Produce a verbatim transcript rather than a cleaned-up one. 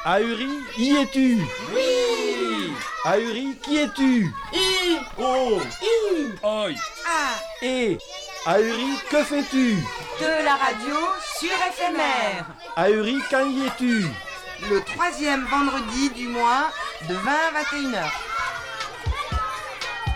Ahuri, y es-tu? Oui. Ahuri, qui es-tu? I. Oh. I. Oi. A. Et Ahuri, que fais-tu? De la radio sur F M R. Ahuri, quand y es-tu? Le troisième vendredi du mois de vingt à vingt et une heures.